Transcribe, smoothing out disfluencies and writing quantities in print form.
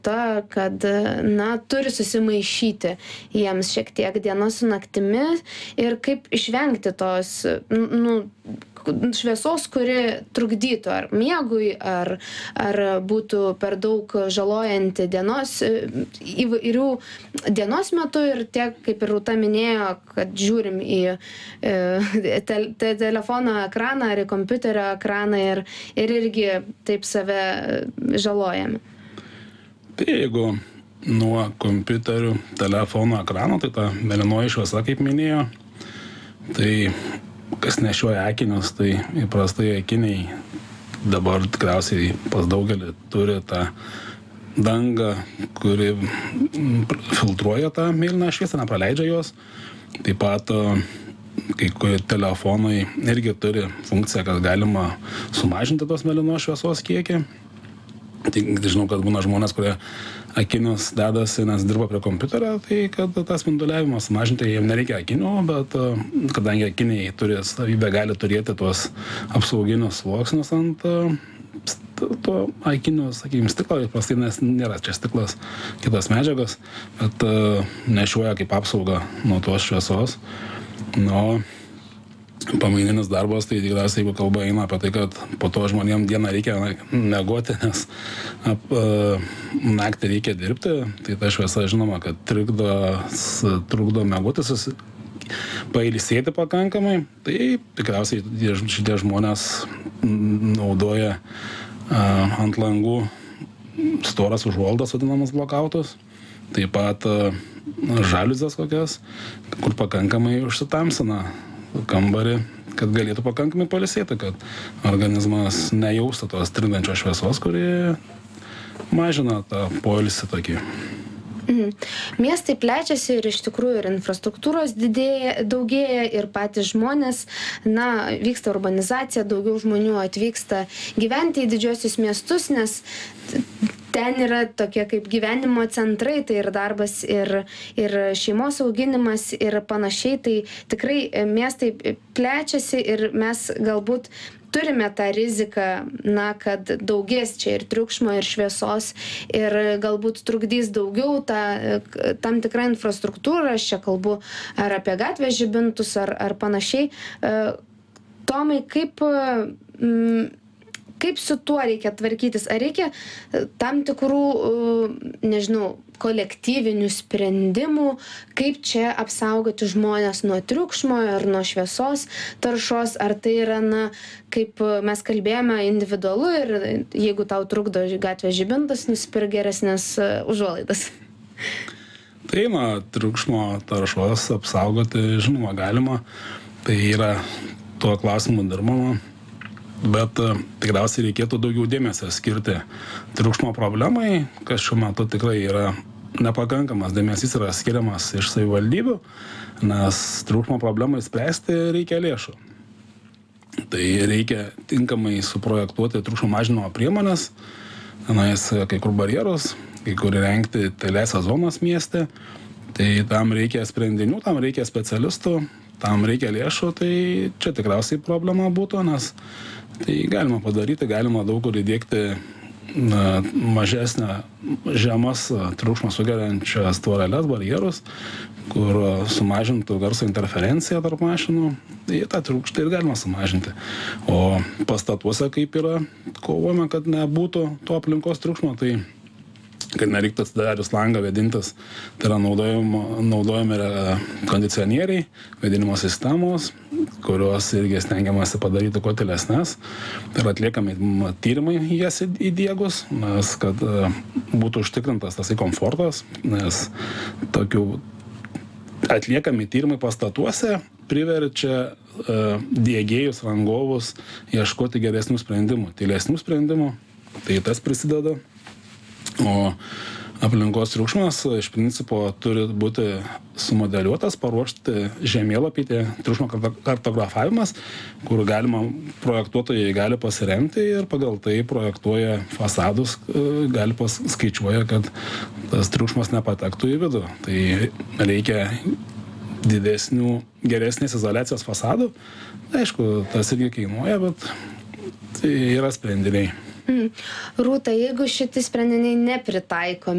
ta, kad, turi susimaišyti jiems šiek tiek diena su naktimi ir kaip išvengti tos, šviesos, kuri trukdytų ar miegui, ar būtų per daug žalojanti įvairių dienos metu ir tiek, kaip ir Rūta minėjo, kad žiūrim į telefono ekraną ar į kompiuterio ekraną ir irgi taip save žalojame. Tai jeigu nuo kompiuterių, telefono ekrano, tai ta mėlynoji šviesa, kaip minėjo, tai kas nešioja akinius, tai įprastai akiniai dabar tikriausiai pas daugelį turi tą dangą, kuri filtruoja tą mėlyną šviesą, nepraleidžia jos. Taip pat kai kurie telefonai irgi turi funkciją, kad galima sumažinti tos mėlynos šviesos kiekį. Tai žinau, kad būna žmonės, kurie akinius dedasi, nes dirba prie kompiuterio, tai kad tą spinduliavimą sumažinti, jiems nereikia akinių, bet kadangi akiniai turi savybę, gali turėti tuos apsauginius sluoksnius ant to akinių, sakykime, stiklo, įprastai nėra čia stiklas, kitos medžiagos, bet nešioja kaip apsauga nuo tos šviesos. Pamaininis darbas, tai tikriausiai, jeigu kalba eina apie tai, kad po to žmonėm dieną reikia miegoti, nes naktį reikia dirbti, tai ta šviesa, žinoma, kad trukdo miegoti, pailsėti pakankamai, tai tikriausiai šitie žmonės naudoja ant langų storas užuolaidas, vadinamas blokautus, taip pat žaliuzes kokias, kur pakankamai užsitamsina kambarį, kad galėtų pakankamai pailsėti, kad organizmas nejaustų tos trikdančios šviesos, kuri mažina tą poilsį tokį. Miestai plečiasi ir iš tikrųjų ir infrastruktūros daugėja ir patys žmonės, vyksta urbanizacija, daugiau žmonių atvyksta gyventi į didžiosius miestus, nes ten yra tokie kaip gyvenimo centrai, tai ir darbas, ir šeimos auginimas ir panašiai, tai tikrai miestai plečiasi ir mes galbūt turime tą riziką, kad daugės čia ir triukšmo, ir šviesos, ir galbūt trukdys daugiau tam tikrą infrastruktūrą, aš čia kalbu ar apie gatvės žibintus, ar panašiai. Tomai, kaip su tuo reikia tvarkytis? Ar reikia tam tikrų, kolektyvinių sprendimų, kaip čia apsaugoti žmonės nuo triukšmo ir nuo šviesos taršos? Ar tai yra, kaip mes kalbėjome, individualu ir jeigu tau trukdo gatvės žibintas, nusipirk geresnės užuolaidas? Tai triukšmo taršos apsaugoti, žinoma, galima. Tai yra tuo klausimu dirbama. Bet tikriausiai reikėtų daugiau dėmesio skirti triukšmo problemai, kas šiuo metu tikrai yra nepakankamas dėmesys yra skiriamas iš savivaldybių, nes triukšmo problemai spręsti reikia lėšų. Tai reikia tinkamai suprojektuoti triukšmo mažinimo priemonės, kai kur barjerus, kai kur įrengti tyliąsias zonas mieste. Tai tam reikia sprendinių, tam reikia specialistų, tam reikia lėšų, tai čia tikriausiai problema būtų, nes tai galima padaryti, galima daug kur įdiegti žemas triukšmą sugeriančias tvoreles, barjerus, kur sumažintų garso interferenciją tarp mašinų, tai tą triukštą ir galima sumažinti. O pastatuose kaip yra kovojama, kad nebūtų to aplinkos triukšmo, tai kad nereiktų atsidarius langą vėdintis, tai yra naudojami kondicionieriai, vėdinimo sistemos, kurios irgi stengiamasi padaryti kuo tylesnes. Tai yra atliekami tyrimai jas įdiegus, nes kad būtų užtikrintas tasai komfortas, nes tokių atliekami tyrimai pastatuose priverčia diegėjus, rangovus ieškoti geresnių sprendimų, tylesnių sprendimų, tai tas prisideda. O aplinkos triukšmas iš principo turi būti sumodeliuotas, paruošti žemėlapį, triukšmo kartografavimas, kur projektuotojai gali pasiremti ir pagal tai projektuoja fasadus, gali skaičiuoja, kad tas triukšmas nepatektų į vidų. Tai reikia geresnės izoliacijos fasadų. Aišku, tas irgi kainuoja, bet tai yra sprendiniai. Rūta, jeigu šitie sprendiniai nepritaikomi,